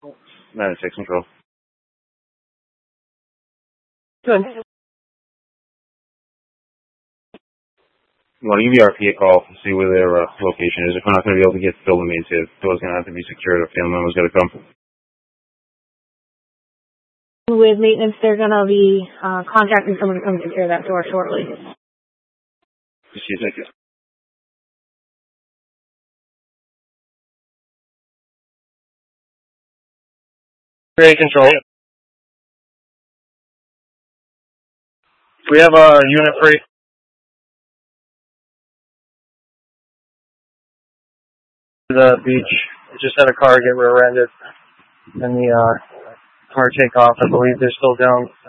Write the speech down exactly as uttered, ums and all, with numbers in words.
ninety-six control. Good. You want to give your R P a call to see where their uh, location is. If we're not going to be able to get to the building main safe, the door's going to have to be secured or family member's going to come. With maintenance, they're going to be uh, contacting someone to come take care of that door shortly. Just a second. Great control. We have a unit free. The beach. We just had a car get rear-ended and the uh, car take off. I believe they're still down